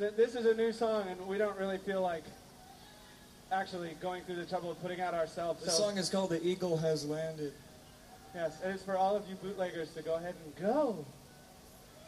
this is a new song, and we don't really feel like actually going through the trouble of putting out ourselves. The song is called "The Eagle Has Landed." Yes, and it's for all of you bootleggers to go ahead and go.